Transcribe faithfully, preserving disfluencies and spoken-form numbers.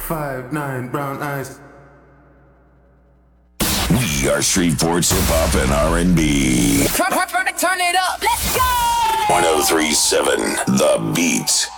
five nine, brown eyes. We are Shreveport's hip hop and R and B. Turn, turn, turn it up. Let's go. ten thirty-seven The Beat.